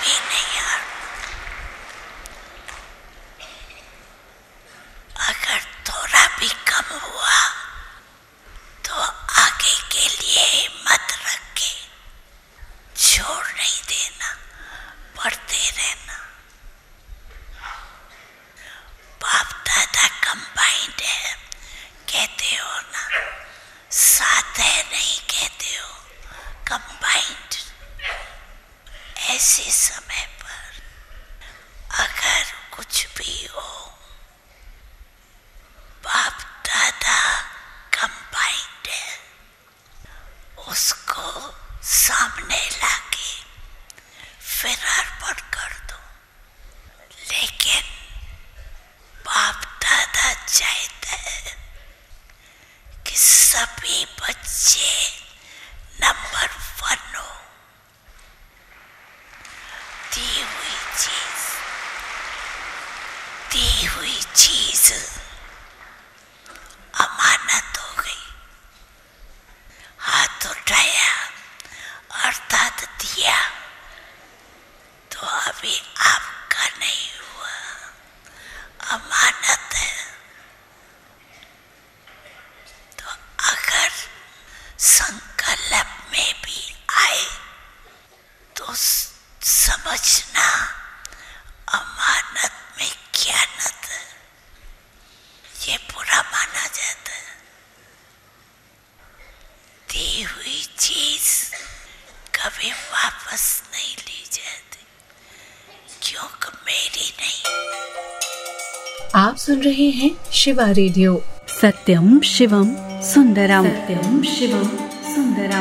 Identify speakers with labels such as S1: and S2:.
S1: भी नहीं हारना। अगर थोड़ा भी कम हुआ तो आगे के लिए हिम्मत रख के छोड़ नहीं देना, पढ़ते रहना। बाप दादा कंबाइंड है कहते हो ना, साथ है नहीं कहते हो, कंबाइंड। ऐसे समय पर अगर कुछ भी हो, बाप दादा कंबाइंड है, उसको सामने लाके फिर अर्पण कर दो। लेकिन बाप दादा चाहते हैं कि सभी बच्चे नंबर 1 हो। दी हुई चीज अमानत हो गई। हाथ उठाया अर्थात दिया, तो अभी आपका नहीं हुआ, अमानत है। तो अगर संकल्प में भी आए तो समझना अमानत में ख्यानत है, ये बुरा माना जाता है। दी हुई चीज कभी वापस नहीं ली जाती, क्योंकि मेरी नहीं।
S2: आप सुन रहे हैं शिवा रेडियो।
S3: सत्यम शिवम सुंदरम। सत्यम शिवम सुंदरम।